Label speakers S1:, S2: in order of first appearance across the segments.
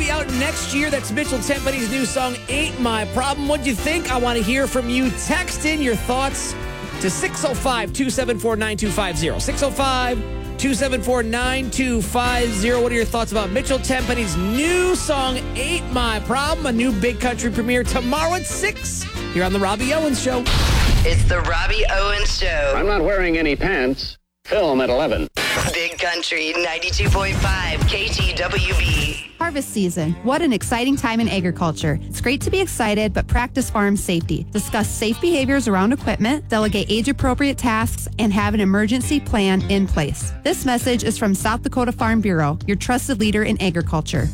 S1: be out next year. That's Mitchell Tenpenny's new song, Ain't My Problem. What'd you think? I want to hear from you. Text in your thoughts to 605-274-9250. 605-274-9250. What are your thoughts about Mitchell Tenpenny's new song, Ain't My Problem? A new Big Country premiere tomorrow at 6 here on The Robbie Owens Show.
S2: It's The Robbie Owens Show.
S3: I'm not wearing any pants. Film at 11.
S2: Big Country 92.5 KTWB.
S4: Harvest season. What an exciting time in agriculture. It's great to be excited, but practice farm safety. Discuss safe behaviors around equipment, delegate age-appropriate tasks, and have an emergency plan in place. This message is from South Dakota Farm Bureau, your trusted leader in agriculture.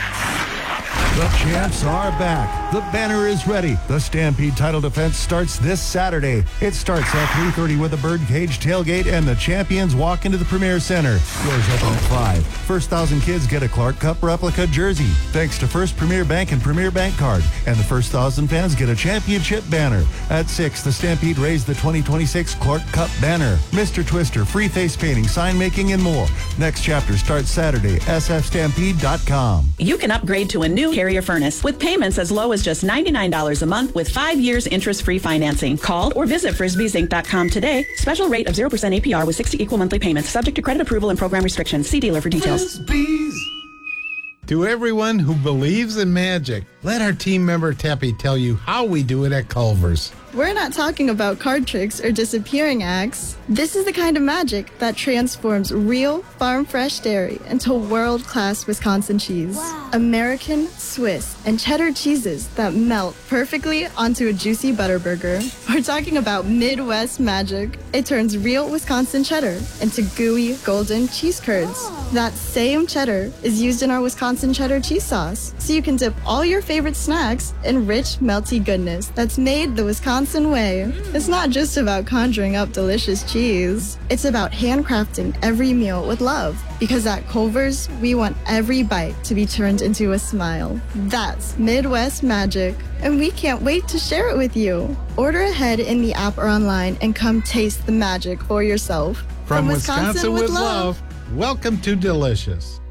S5: The champs are back. The banner is ready. The Stampede title defense starts this Saturday. It starts at 3:30 with a birdcage tailgate, and the champions walk into the Premier Center. Doors open at 5. First 1,000 kids get a Clark Cup replica jersey, thanks to First Premier Bank and Premier Bank Card. And the first 1,000 fans get a championship banner. At 6, the Stampede raised the 2026 Clark Cup banner. Mr. Twister, free face painting, sign making, and more. Next chapter starts Saturday. sfstampede.com.
S6: You can upgrade to a new Carrier furnace with payments as low as just $99 a month with 5 years interest-free financing. Call or visit frisbeesinc.com today. Special rate of 0% APR with 60 equal monthly payments, subject to credit approval and program restrictions. See dealer for details.
S7: Frisbees. To everyone who believes in magic, let our team member Teppy tell you how we do it at Culver's.
S8: We're not talking about card tricks or disappearing acts. This is the kind of magic that transforms real farm-fresh dairy into world-class Wisconsin cheese. Wow. American, Swiss, and cheddar cheeses that melt perfectly onto a juicy butter burger. We're talking about Midwest magic. It turns real Wisconsin cheddar into gooey, golden cheese curds. Oh. That same cheddar is used in our Wisconsin cheddar cheese sauce, so you can dip all your favorite snacks in rich, melty goodness that's made the Wisconsin way. It's not just about conjuring up delicious cheese. It's about handcrafting every meal with love. Because at Culver's, we want every bite to be turned into a smile. That's Midwest magic, and we can't wait to share it with you. Order ahead in the app or online and come taste the magic for yourself.
S7: From Wisconsin with love, welcome to Delicious.